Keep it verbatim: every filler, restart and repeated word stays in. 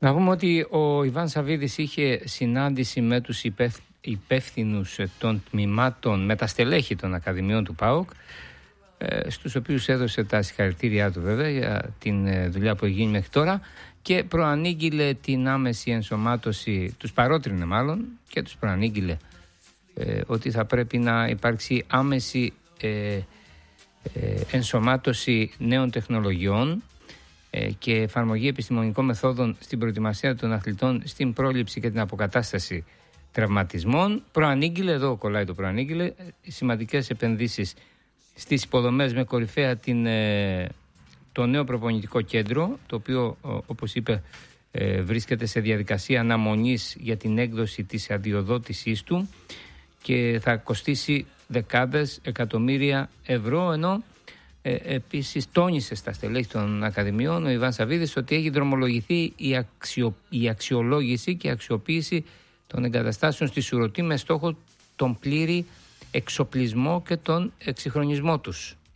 Να πούμε ότι ο Ιβάν Σαββίδης είχε συνάντηση με τους υπεύθυνους των τμήματων, με τα στελέχη των Ακαδημιών του ΠΑΟΚ, στους οποίους έδωσε τα συγχαρητήριά του βέβαια για την δουλειά που έχει γίνει μέχρι τώρα και προανήγγειλε την άμεση ενσωμάτωση, τους παρότρινε μάλλον και τους προανήγγειλε ε, ότι θα πρέπει να υπάρξει άμεση ε, ε, ενσωμάτωση νέων τεχνολογιών ε, και εφαρμογή επιστημονικών μεθόδων στην προετοιμασία των αθλητών στην πρόληψη και την αποκατάσταση τραυματισμών. Προανήγγειλε, εδώ κολλάει το προανήγγειλε, σημαντικές επενδύσεις στις υποδομές με κορυφαία την, ε, το νέο προπονητικό κέντρο, το οποίο όπως είπε ε, βρίσκεται σε διαδικασία αναμονής για την έκδοση της αδειοδότησής του και θα κοστίσει δεκάδες εκατομμύρια ευρώ, ενώ ε, επίσης τόνισε στα στελέχη των Ακαδημιών ο Ιβάν Σαββίδης ότι έχει δρομολογηθεί η, αξιο, η αξιολόγηση και αξιοποίηση των εγκαταστάσεων στη Σουρωτή με στόχο τον πλήρη εξοπλισμό και τον εξυγχρονισμό τους.